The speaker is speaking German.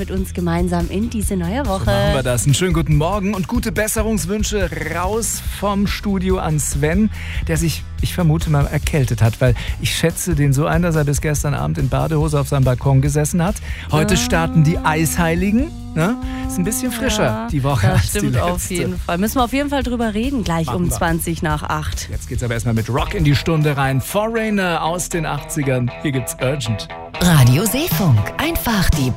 mit uns gemeinsam in diese neue Woche. So machen wir das. Einen schönen guten Morgen und gute Besserungswünsche raus vom Studio an Sven, der sich, ich vermute mal, erkältet hat, weil ich schätze den so ein, dass er bis gestern Abend in Badehose auf seinem Balkon gesessen hat. Heute starten die Eisheiligen. Ne? Ist ein bisschen frischer die Woche. Das als stimmt die letzte. auf jeden Fall. Müssen wir auf jeden Fall drüber reden, gleich Machen um wir. 20 nach 8. Jetzt geht's aber erstmal mit Rock in die Stunde rein. Foreigner aus den 80ern. Hier gibt's Urgent. Radio Seefunk. Einfach die